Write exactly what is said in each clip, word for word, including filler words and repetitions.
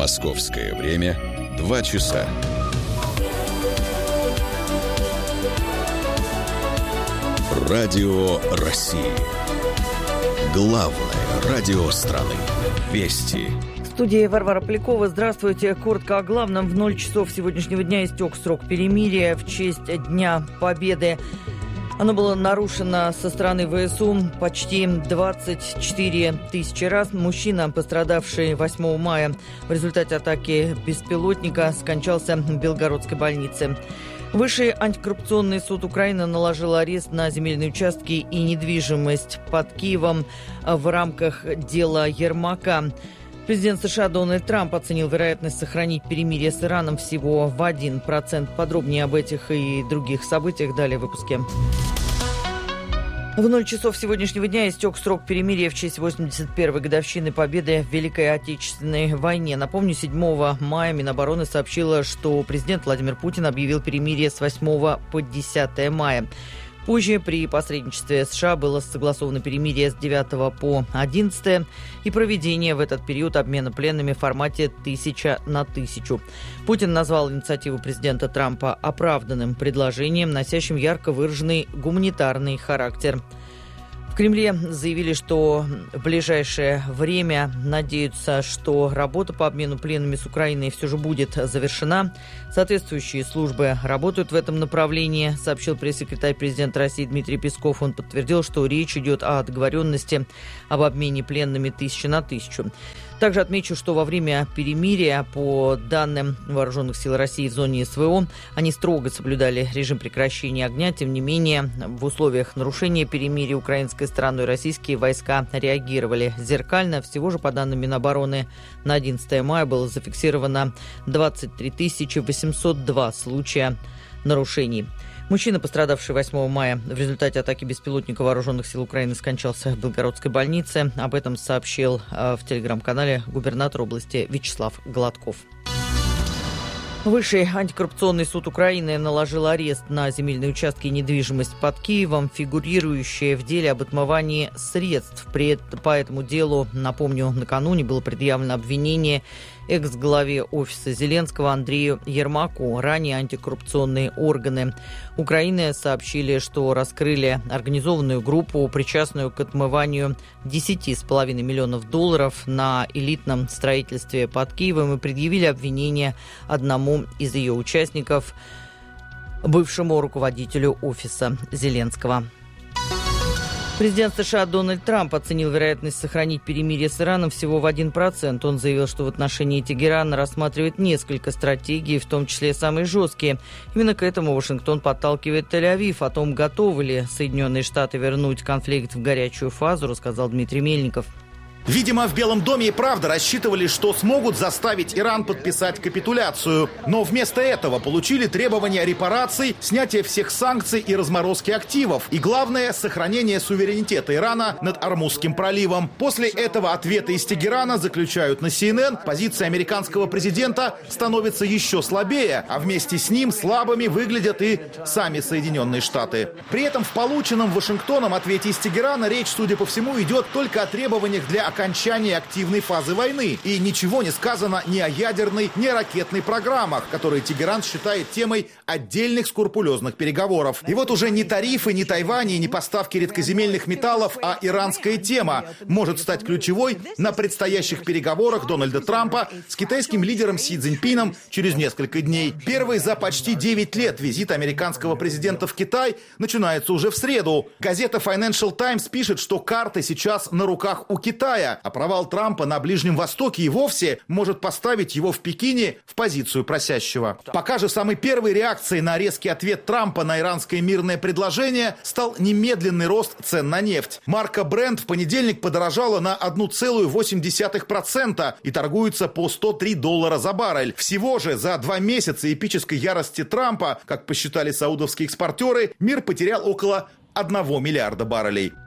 Московское время два часа. Радио России. Главное радио страны. Вести. В студии Варвара Полякова. Здравствуйте. Коротко о главном. В ноль часов сегодняшнего дня истек срок перемирия в честь Дня Победы. Оно было нарушено со стороны ВСУ почти двадцать четыре тысячи раз. Мужчина, пострадавший восьмого мая в результате атаки беспилотника, скончался в Белгородской больнице. Высший антикоррупционный суд Украины наложил арест на земельные участки и недвижимость под Киевом в рамках дела Ермака. Президент США Дональд Трамп оценил вероятность сохранить перемирие с Ираном всего в один процент. Подробнее об этих и других событиях далее в выпуске. В ноль часов сегодняшнего дня истек срок перемирия в честь восемьдесят первой годовщины победы в Великой Отечественной войне. Напомню, седьмого мая Минобороны сообщила, что президент Владимир Путин объявил перемирие с восьмого по десятое мая. Позже при посредничестве США было согласовано перемирие с девятого по одиннадцатое и проведение в этот период обмена пленными в формате тысяча на тысячу. Путин назвал инициативу президента Трампа оправданным предложением, носящим ярко выраженный гуманитарный характер. В Кремле заявили, что в ближайшее время надеются, что работа по обмену пленными с Украиной все же будет завершена. Соответствующие службы работают в этом направлении, сообщил пресс-секретарь президента России Дмитрий Песков. Он подтвердил, что речь идет о договоренности об обмене пленными тысяча на тысячу. Также отмечу, что во время перемирия, по данным Вооруженных сил России в зоне СВО, они строго соблюдали режим прекращения огня. Тем не менее, в условиях нарушения перемирия украинской стороной российские войска реагировали зеркально. Всего же, по данным Минобороны, на одиннадцатое мая было зафиксировано двадцать три тысячи восемьсот два случая нарушений. Мужчина, пострадавший восьмого мая в результате атаки беспилотника Вооруженных сил Украины, скончался в Белгородской больнице. Об этом сообщил в телеграм-канале губернатор области Вячеслав Гладков. Высший антикоррупционный суд Украины наложил арест на земельные участки и недвижимость под Киевом, фигурирующие в деле об отмывании средств. По этому делу, напомню, накануне было предъявлено обвинение экс-главе офиса Зеленского Андрею Ермаку. Ранее антикоррупционные органы Украины сообщили, что раскрыли организованную группу, причастную к отмыванию десять с половиной миллионов долларов на элитном строительстве под Киевом, и предъявили обвинение одному из ее участников, бывшему руководителю офиса Зеленского. Президент США Дональд Трамп оценил вероятность сохранить перемирие с Ираном всего в один процент. Он заявил, что в отношении Тегерана рассматривает несколько стратегий, в том числе самые жесткие. Именно к этому Вашингтон подталкивает Тель-Авив. О том, готовы ли Соединенные Штаты вернуть конфликт в горячую фазу, рассказал Дмитрий Мельников. Видимо, в Белом доме и правда рассчитывали, что смогут заставить Иран подписать капитуляцию. Но вместо этого получили требования репараций, снятия всех санкций и разморозки активов. И главное, сохранение суверенитета Ирана над Ормузским проливом. После этого ответы из Тегерана заключают на си эн эн. Позиция американского президента становится еще слабее, а вместе с ним слабыми выглядят и сами Соединенные Штаты. При этом в полученном Вашингтоном ответе из Тегерана речь, судя по всему, идет только о требованиях для окончания активной фазы войны. И ничего не сказано ни о ядерной, ни о ракетной программах, которые Тегеран считает темой отдельных скрупулезных переговоров. И вот уже ни тарифы, ни Тайвань, ни поставки редкоземельных металлов, а иранская тема может стать ключевой на предстоящих переговорах Дональда Трампа с китайским лидером Си Цзиньпином через несколько дней. Первый за почти девять лет визит американского президента в Китай начинается уже в среду. Газета Financial Times пишет, что карты сейчас на руках у Китая, а провал Трампа на Ближнем Востоке и вовсе может поставить его в Пекине в позицию просящего. Пока же самой первой реакцией на резкий ответ Трампа на иранское мирное предложение стал немедленный рост цен на нефть. Марка Brent в понедельник подорожала на одна целая восемь десятых процента и торгуется по сто три доллара за баррель. Всего же за два месяца эпической ярости Трампа, как посчитали саудовские экспортеры, мир потерял около одного миллиарда баррелей.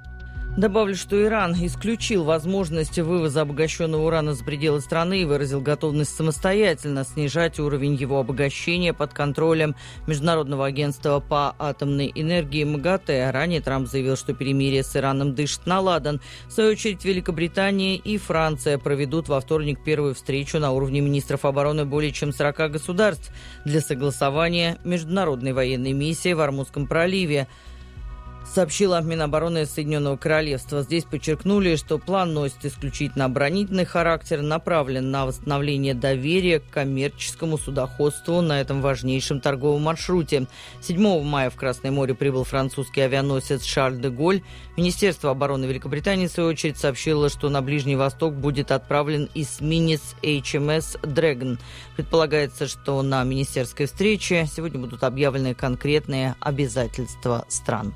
Добавлю, что Иран исключил возможность вывоза обогащенного урана за пределы страны и выразил готовность самостоятельно снижать уровень его обогащения под контролем Международного агентства по атомной энергии МАГАТЭ. Ранее Трамп заявил, что перемирие с Ираном дышит на ладан. В свою очередь, Великобритания и Франция проведут во вторник первую встречу на уровне министров обороны более чем сорока государств для согласования международной военной миссии в Ормузском проливе, сообщила Минобороны Соединенного Королевства. Здесь подчеркнули, что план носит исключительно оборонительный характер, направлен на восстановление доверия к коммерческому судоходству на этом важнейшем торговом маршруте. седьмого мая в Красное море прибыл французский авианосец «Шарль де Голль». Министерство обороны Великобритании, в свою очередь, сообщило, что на Ближний Восток будет отправлен эсминец эйч эм эс «Дрэгон». Предполагается, что на министерской встрече сегодня будут объявлены конкретные обязательства стран.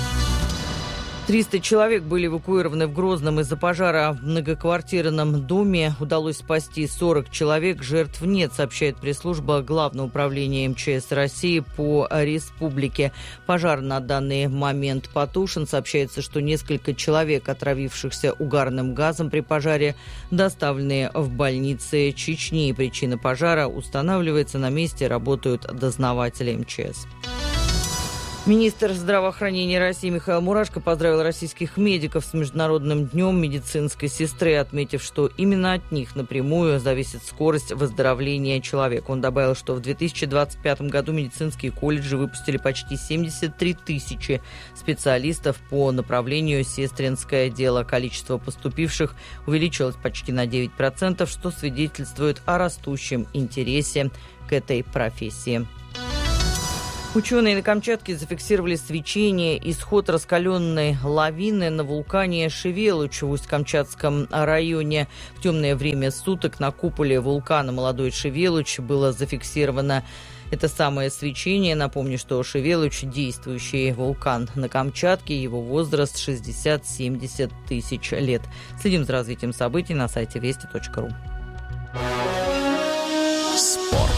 триста человек были эвакуированы в Грозном из-за пожара в многоквартирном доме. Удалось спасти сорок человек. Жертв нет, сообщает пресс-служба Главного управления эм че эс России по республике. Пожар на данный момент потушен. Сообщается, что несколько человек, отравившихся угарным газом при пожаре, доставлены в больницы Чечни. Причина пожара устанавливается на месте. Работают дознаватели эм че эс. Министр здравоохранения России Михаил Мурашко поздравил российских медиков с Международным днем медицинской сестры, отметив, что именно от них напрямую зависит скорость выздоровления человека. Он добавил, что в две тысячи двадцать пятом году медицинские колледжи выпустили почти семьдесят три тысячи специалистов по направлению сестринское дело. Количество поступивших увеличилось почти на девять процентов, что свидетельствует о растущем интересе к этой профессии. Ученые на Камчатке зафиксировали свечение и сход раскаленной лавины на вулкане Шевелуч в Усть-Камчатском районе. В темное время суток на куполе вулкана Молодой Шевелуч было зафиксировано это самое свечение. Напомню, что Шевелуч – действующий вулкан на Камчатке. Его возраст шестьдесят-семьдесят тысяч лет. Следим за развитием событий на сайте вести точка ру. Спорт.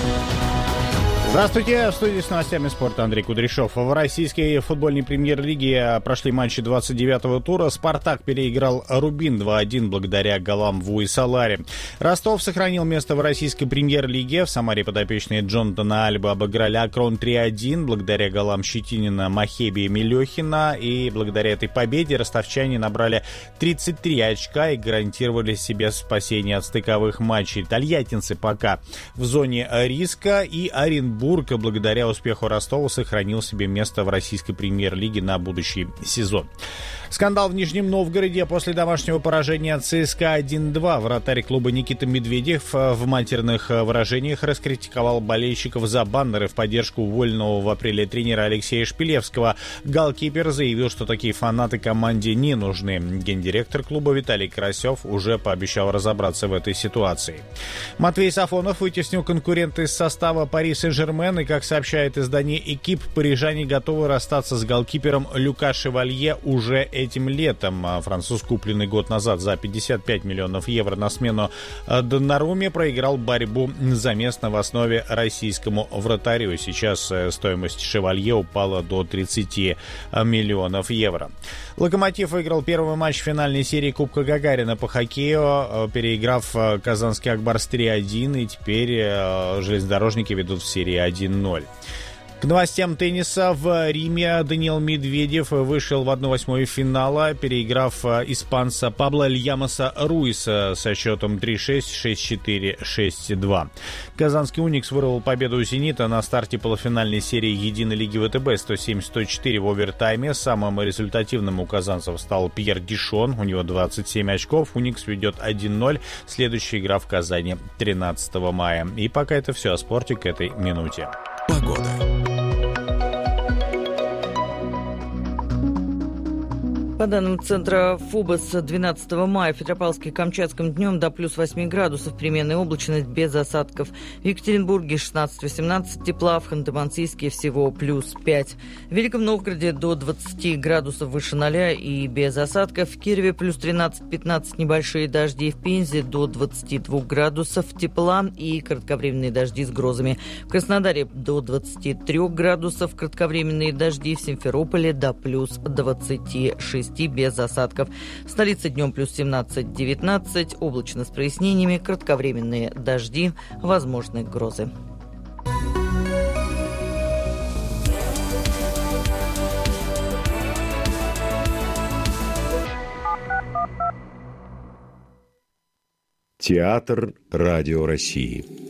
Здравствуйте, в студии с новостями спорта Андрей Кудряшов. В российской футбольной премьер-лиге прошли матчи двадцать девятого тура. «Спартак» переиграл «Рубин» два один благодаря голам Вуйсалари. «Ростов» сохранил место в российской премьер-лиге. В Самаре подопечные Джонатана Альба обыграли «Акрон» три один благодаря голам Щетинина, Махеби и Мелехина. И благодаря этой победе ростовчане набрали тридцать три очка и гарантировали себе спасение от стыковых матчей. Тольяттинцы пока в зоне риска, и Оренбург благодаря успеху Ростова сохранил себе место в российской премьер-лиге на будущий сезон. Скандал в Нижнем Новгороде после домашнего поражения ЦСКА один два. Вратарь клуба Никита Медведев в матерных выражениях раскритиковал болельщиков за баннеры в поддержку уволенного в апреле тренера Алексея Шпилевского. Голкипер заявил, что такие фанаты команде не нужны. Гендиректор клуба Виталий Карасев уже пообещал разобраться в этой ситуации. Матвей Сафонов вытеснил конкурента из состава Пари Сен-Жермен, и, как сообщает издание «Экип», парижане готовы расстаться с голкипером Люка Шевалье уже этим летом. Француз, купленный год назад за пятьдесят пять миллионов евро на смену Доннаруме, проиграл борьбу за место в основе российскому вратарю. Сейчас стоимость Шевалье упала до тридцати миллионов евро. «Локомотив» выиграл первый матч финальной серии Кубка Гагарина по хоккею, переиграв казанский «Акбарс» три один, и теперь железнодорожники ведут в серии один ноль. К новостям тенниса. В Риме Даниил Медведев вышел в одну восьмую финала, переиграв испанца Пабло Льямоса Руиса со счетом три шесть, шесть четыре, шесть два. Казанский «Уникс» вырвал победу у «Зенита» на старте полуфинальной серии единой лиги ВТБ сто семь сто четыре в овертайме. Самым результативным у казанцев стал Пьер Дишон, у него двадцать семь очков. «Уникс» ведет один ноль. Следующая игра в Казани тринадцатого мая. И пока это все о спорте к этой минуте. Погода. По данным центра ФУБОС, двенадцатого мая в Петропавловске-Камчатском днем до плюс восьми градусов, переменная облачность без осадков. В Екатеринбурге шестнадцать-восемнадцать тепла, в Ханты-Мансийске всего плюс пять. В Великом Новгороде до двадцати градусов выше ноля и без осадков. В Кирове плюс тринадцать-пятнадцать, небольшие дожди. В Пензе до двадцати двух градусов тепла и кратковременные дожди с грозами. В Краснодаре до двадцати трёх градусов, кратковременные дожди. В Симферополе до плюс двадцати шести. шести без осадков. В столице днем плюс семнадцать-девятнадцать, облачно с прояснениями, кратковременные дожди, возможны грозы. Театр Радио России.